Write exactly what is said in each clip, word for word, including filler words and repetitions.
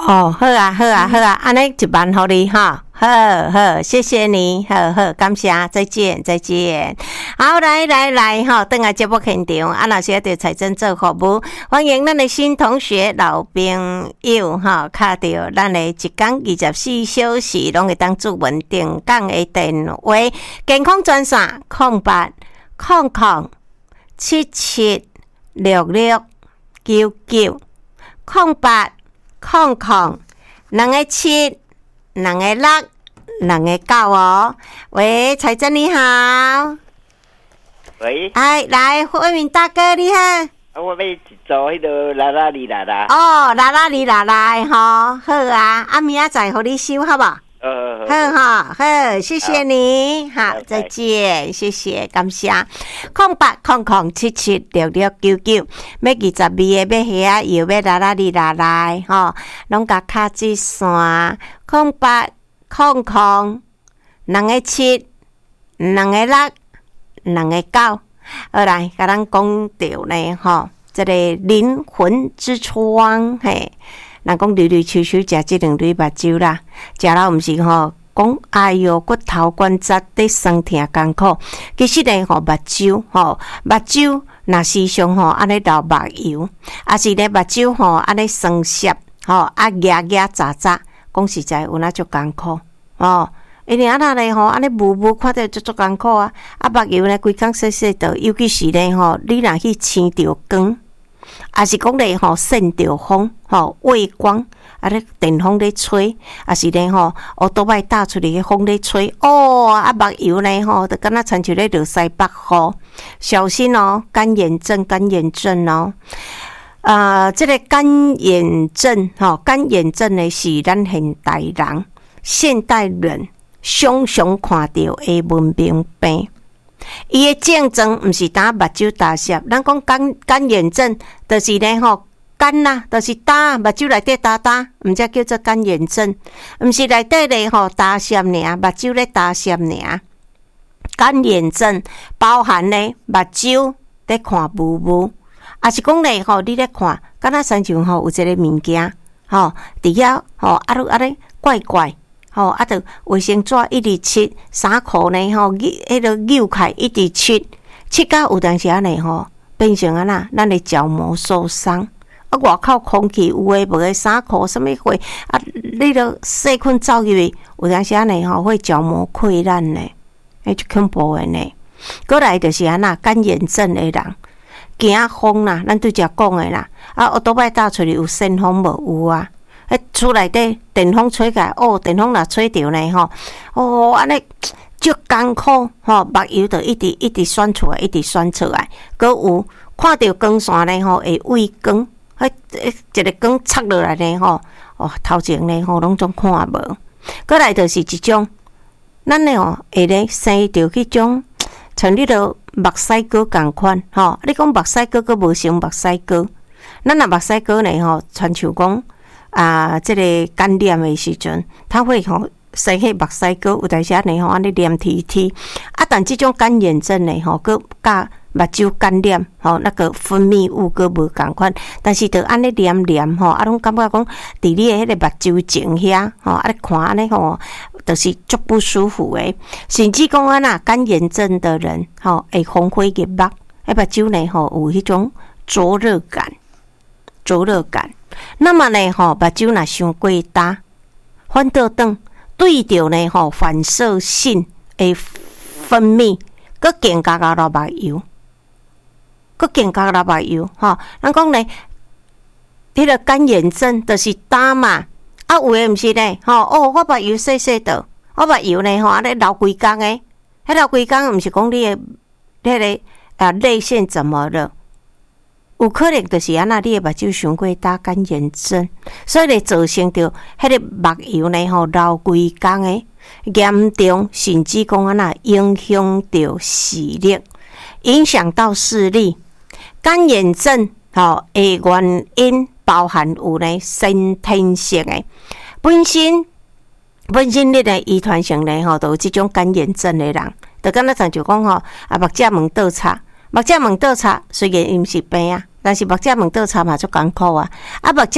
哦，好啊，好啊，好啊，安尼一万互你哈，好好，谢谢你，好好，感谢，再见，再见。好，来来来，哈，等下节目现场，啊，若是要对财政做服务，欢迎咱的新同学、老朋友，哈，卡到咱的一天二十四小时，拢会当做稳定讲的电话，健康专线空八空空七七六六九九空八。空空，两个七，两个六，两个九哦。喂，财政你好。 喂。 哎，来，慧明大哥你好。 啊，我要做迄个啦啦哩啦啦。 哦，啦啦哩啦啦的吼，好啊，啊明仔载互你收好无？ 呃， 好好好，谢谢你，好，再见，谢谢，感谢。空八空空七七六六九九，要二十二个要虾啊，又要啦啦哩啦啦，吼，拢甲卡子线。空八空空，两个七，两个六，两个九，好来，甲咱讲到呢，吼，这个灵魂之窗，嘿。人讲绿绿秋秋食即两蕊目睭啦，食了毋是吼讲哎哟骨头关节伫酸痛艰苦，其实咧吼目睭吼目睭若时常吼安尼流目油，啊是咧目睭吼安尼酸涩吼啊牙牙渣渣，讲实在有哪足艰苦哦。因为啊那咧吼安尼雾雾看着足足艰苦啊，啊目油咧规工洗洗倒，尤其是咧吼你若去青着光。啊是讲咧吼，晒着风吼，畏光啊咧电风咧吹，啊是咧吼，乌多摆打出去个风咧吹，哦啊目油咧吼，就敢若亲像咧落西北雨，小心哦，干眼症，干眼症哦。啊、呃，这个干眼症吼，干眼症咧是咱现代人、现代人常常看到的文明病。伊的症状毋是打目睭打涩，咱讲干干眼症，就是咧吼干啦，就是打目睭内底打打，毋则叫做干眼症，毋是内底咧吼打涩尔，目睭咧打涩尔。干眼症包含咧目睭咧看雾雾，啊是讲咧吼你咧看，敢若亲像吼有一个物件吼伫遐吼啊噜啊咧怪怪。吼、哦，啊，着卫生纸一直切，衫裤呢吼，迄个扭开一直切，切到有当时啊呢吼，变成啊呐，咱的角膜受伤。啊，外口空气有诶无诶，衫裤什么货啊，你着细菌走入去，有当时啊呢吼，会角膜溃烂呢，迄就恐怖诶呢。过来就是啊呐，干眼症诶人，惊风啦，咱拄则讲诶啦，啊，我多摆打出去有扇风无有啊？迄厝内底电风吹起来，哦，电风若吹着呢吼，哦，安尼足艰苦吼，目油就一直一直选出来，一直选出来。搁有看到光线呢吼，会畏光，迄一个光插落来呢吼，哦，头前呢吼拢总看无。搁来就是一种，咱呢吼会咧生着迄种，像你着目屎膏共款吼。你讲目屎膏搁无成目屎膏，咱若目屎膏呢吼，亲像讲。啊，这个干念的时阵，它会吼生迄目屎膏，有当时呢吼安尼黏贴贴。啊，但这种干眼症呢吼，佮甲目睭干念吼那个分泌物佮无共款，但是着安尼黏黏吼，啊，拢感觉讲伫你的迄个目睭前遐吼，啊，你看安尼吼，就是足不舒服诶。甚至讲啊呐，干眼症的人吼，会红灰眼目，迄目睭呢吼有迄种灼热感，灼热感。那么呢，吼目睭若伤过焦，反倒转对着呢吼反射性的分泌，佮更加个落目油，佮更加落目油吼。咱讲呢，迄个干眼症就是焦嘛，啊有诶毋是呢，吼哦，我目油细细倒，我目油呢吼安尼流规工诶，迄流规工毋是讲你诶迄个啊泪腺怎么了？有可能就是安那，你诶目睭伤过焦，干眼症，所以咧造成着迄个目油呢吼流规工诶，严重甚至讲安那影响着视力，影响到视力。干眼症吼诶原因包含有呢先天性诶，本身本身你咧遗传性咧吼，都有即种干眼症诶人，就敢若像就讲吼啊目遮毛倒插。目遮毛倒插，虽然伊毋是病啊，但是目遮毛倒插嘛足艰苦啊。啊，目遮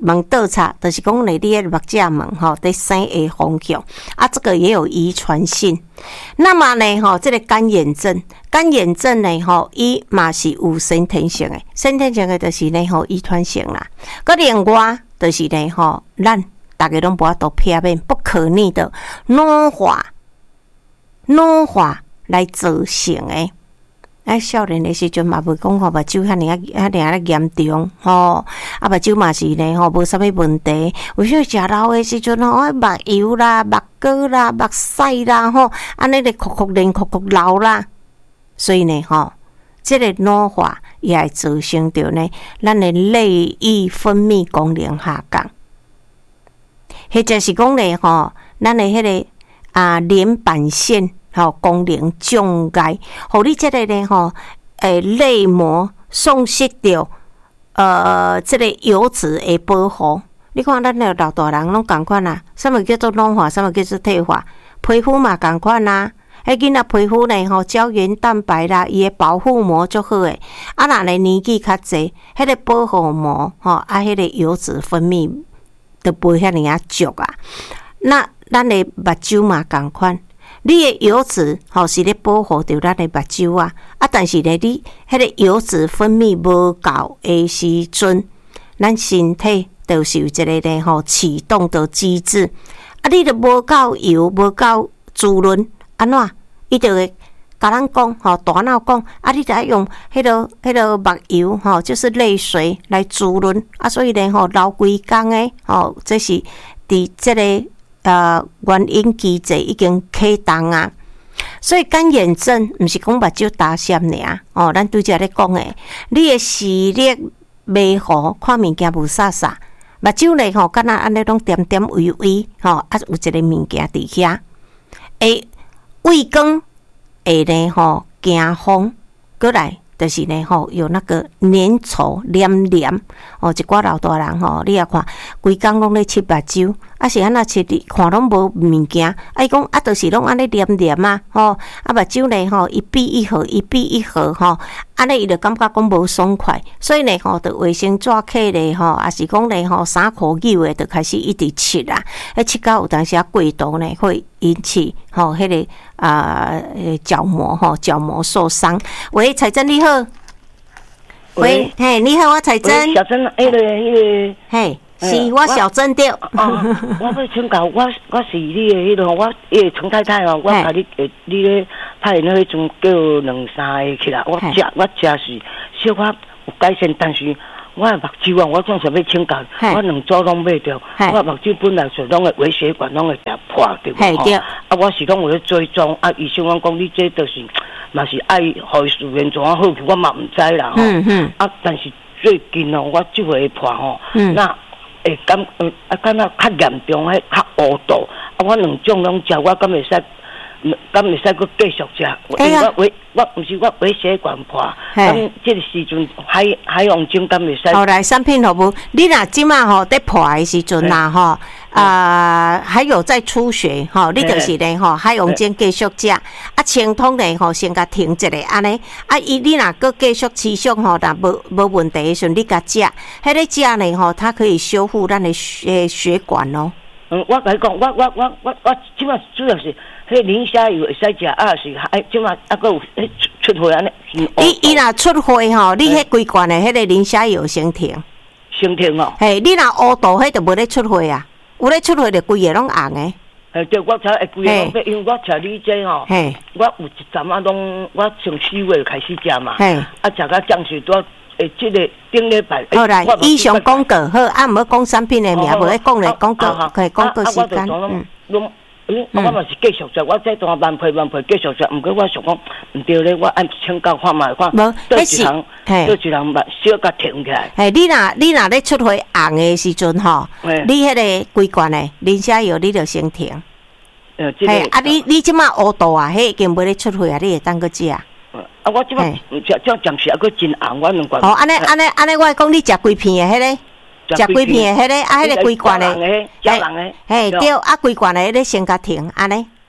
门倒插，就是讲你的目睭门吼，在生的方向啊，这个也有遗传性。那么呢，吼，这个干眼症，干眼症呢，吼，伊嘛是有先天性的，先天性的就是呢，吼，遗传性啦。个另外就是呢，吼，咱大家拢无法度避免不可逆的老化，老化来造成的。哎，少年的时阵嘛，袂讲吼目睭遐尔啊遐尔啊严重吼，啊目睭嘛是呢吼，无啥物问题。有时食老的时阵吼，目油啦、目膏啦、目屎啦吼，安尼咧哭哭连哭哭流啦。所以呢吼，这个老化也会造成着呢，咱的泪液分泌功能下降，或者是讲咧吼，咱的迄个啊淋板腺。吼、哦，功能障碍，互你这个呢吼，诶，泪膜丧失掉，呃，这个油脂的保护。你看咱的老大人拢共款啦，什么叫做老化，什么叫做退化，皮肤嘛共款啦。迄囡仔皮肤呢吼，胶原蛋白啦，伊的保护膜足好诶。啊，若呢年纪较济，迄、那个保护膜吼，啊，迄、那个油脂分泌都无遐尔啊足啊。那咱的目睭嘛共款。你的油脂吼是咧保护着咱的目睭啊，啊，但是咧你迄个油脂分泌无够的时阵，咱身体就是有一个咧吼启动的机制。啊，你著无够油，无够滋润，安怎？伊就会甲咱讲吼，大脑讲啊，你著爱用迄个迄个目油吼，就是泪水来滋润啊，所以咧吼流规工诶吼，这是伫这个。呃，原因机制已经启动啊，所以干眼症毋是讲目睭干涩尔哦，咱拄则咧讲诶，你诶视力袂好，看物件无煞煞，目睭咧吼，敢若安尼拢点点微微吼，啊有一个物件伫遐，诶，畏光会咧吼惊风，过来。就是呢吼，有那个粘稠黏黏哦，一寡老大人吼，你也看，规工拢咧拭目睭，啊是安那拭哩，看拢无物件，啊伊讲啊，就是拢安尼黏黏啊，吼，啊目睭呢吼，一闭一合，一闭一合吼，安尼伊就感觉讲无爽快，所以呢吼，就卫生纸揢咧吼，啊是讲咧吼，衫裤纽诶，就开始一直拭啦，啊拭到有当时啊过度呢，会引起吼迄个啊角膜吼角膜受伤。喂，彩珍你好。喂，嘿，你好，我彩珍。 小珍，迄个迄个， 嘿，是我小珍对。 哦，我要请教，我我是你的迄个，我诶陈太太哦，我甲你诶，你咧派那迄种叫两三个起来，我食我食是小可有改善，但是我的目睭啊，我总想要请教，我两组拢买着，我目睭本来是拢会微血管拢会甲破对无？吼，啊，我是拢有咧追踪，啊，医生讲你这都是。嘛是爱互伊事源怎啊好，我嘛毋知啦吼。嗯嗯。啊，但是最近哦，我即回破吼，嗯、那会感啊，敢若较严重，迄较乌道。啊，我两种拢食，我敢会使，敢会使佫继续食。因为我微，我毋是我微血管破，咁即个时阵海海洋精敢会使。后来产品服务，你若即马吼在破的时阵啦吼。啊，还有在出血吼，你就是咧吼，海洋精继续食，啊，清通咧吼，先甲停一下安尼，啊，伊你若搁继续持续吼，若无无问题的时阵，你甲食，迄个食咧吼，它可以修复咱的血血管哦。 嗯，我甲你讲，我我我我我即马主要是迄磷虾油会使食，啊是哎即马啊佫有迄出血安尼。 伊伊若出血吼，你迄规罐的迄个磷虾油先停。 先停哦。 嘿，你若乌道，迄就无咧出血啊。有咧出血就规个拢红诶。 诶，对，我才会规个拢，因为我食你这吼，我有一阵啊拢，我从四月开始食嘛，啊食到暂时都诶，即个顶礼拜。 好啦，以上广告好，啊毋好讲产品诶名，无咧讲咧广告，可以广告时间。嗯。 嗯，我嘛是继续食，我这段万倍万倍继续食，毋过我想讲毋对咧，我按请教看卖看， 无， 迄是，倒一人目小甲停起来。 嘿，你若你若咧出血红诶时阵吼，你迄个规罐诶磷虾油，你着先停。嘿，啊，你你即马乌道啊，迄已经无咧出血啊，你会当个食。啊， 我即马食这暂时还佫真红，我两罐。 哦，安尼安尼安尼，我讲你食几片诶，迄个。食几片的迄个，啊，迄个规罐的， 嘿，嘿，对， 啊，规罐的迄个先甲停，安尼。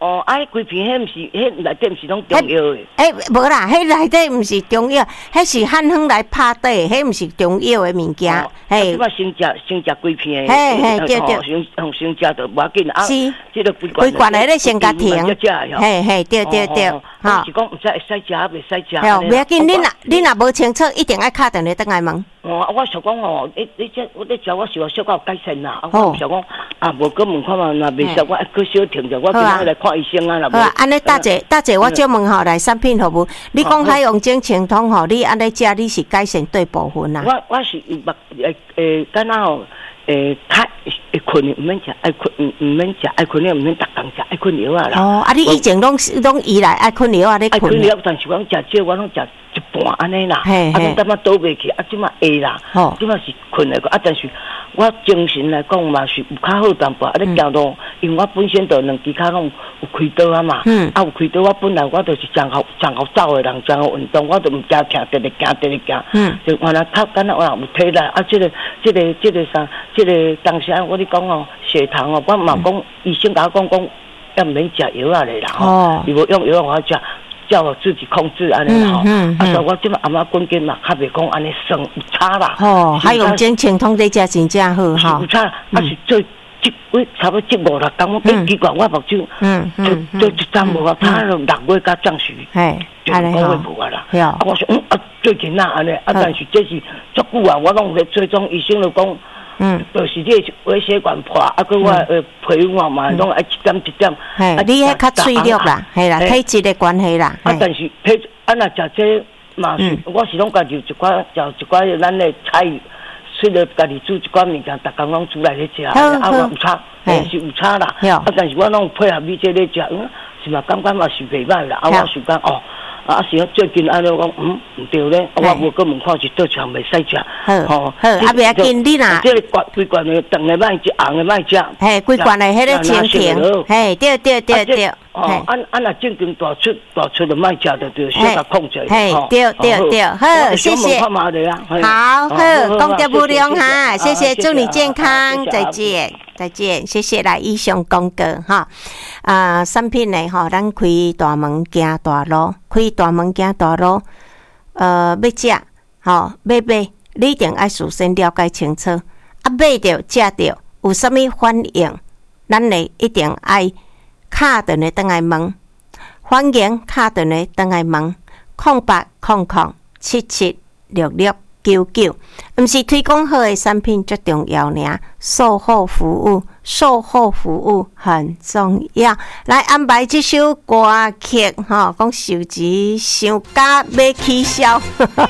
哦，啊，规片迄毋是，迄内底毋是拢中药的。 诶，无啦，迄内底毋是中药，迄是汉方来拍底，迄毋是中药的物件。嘿， 我先食先食规片的。 嘿嘿，对对。 先用先食就无要紧啊。 是。 这个规罐的咧先甲停。嘿嘿，对对对。 哈。是讲毋使会使食，袂使食。 哦，袂要紧，你若你若无清楚，一定爱敲电话倒来问。 哦，我想讲哦，你你这我咧食，我是话小可有改善啦。我想讲啊，无搁问看嘛，若袂熟，我搁小停者，我今仔来看医生啊，啦。 好啊，安尼大姐大姐，我借问吼来产品服务，你讲海洋精清通吼，你安尼食你是改善对部分啊？ 我我是目诶诶，敢若吼诶，较会困毋免食，爱困毋毋免食，爱困了毋免逐工食，爱困药啊啦。 哦，啊，你以前拢拢依赖爱困药啊，你困。 爱困药，但是我食少，我拢食一半安尼啦。啊，你感觉倒袂去，啊，即马会啦。哦。即马是困来个，啊，但是我精神来讲嘛是有较好淡薄。啊，你行路，因为我本身就两支脚拢有开刀啊嘛。嗯。啊，有开刀，我本来我就是上好上好走的人，上好运动，我都毋惊疼，直直行，直直行。嗯。就原来较敢若我有体力，啊，即个即个即个啥，即个当时我你讲哦，血糖哦，我嘛讲医生甲我讲讲，要免食药啊咧啦吼，伊无用药我食。叫我自己控制安尼吼，啊！所以我即马阿妈关键嘛，较袂讲安尼算有差啦。哦， 还有精清通这只真正好哈。 有差，啊是做即我差不多即五六工，我变奇怪，我目睭，嗯嗯，做一站无啊，差六月甲降水，嘿，安尼吼，无啊啦。啊，我说嗯啊，最近呐安尼，啊，但是这是足久啊，我拢咧追踪医生就讲。嗯，就是你微血管破，啊，个我呃皮肤嘛，拢爱一点一点。 嘿，你迄较脆弱啦，系啦，体质的关系啦。 啊，但是体啊，若食这嘛是，我是拢家己一寡，就一寡咱的菜，随着家己煮一寡物件，逐工拢煮来咧食，啊，我有差，嘿是有差啦。啊，但是我拢配合你这咧食，嗯，是嘛感觉嘛是袂歹啦。啊，我想讲哦。啊，是啊，最近安尼讲，嗯，毋对咧，我无搁问看是倒场袂使食， 好，好，啊，袂要紧，你若即个罐规罐的长的莫食，红的莫食， 嘿，规罐的迄个清甜，嘿，对对对对， 哦，按按若正经大出大出就莫食着，就小甲控制， 嘿，对对对，好，谢谢，好好，功德无量哈，谢谢，祝你健康，再见。再见，谢谢来以上讲过哈。啊，产品呢吼，咱开大门行大路，开大门行大路。呃，要食吼，买买，你一定爱事先了解清楚。啊，买着食着有啥物反应，咱呢一定爱敲电话转来问，欢迎敲电话转来问，空八空空七七六六。九九，毋是推广好的产品最重要呢，售后服务，售后服务很重要。来安排这首歌曲，吼，讲手机伤假要起销，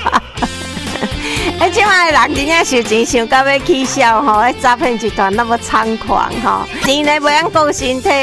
哎，即摆人真正收钱伤假要起销吼，诈骗集团那么猖狂吼，钱呢袂晓顾身体。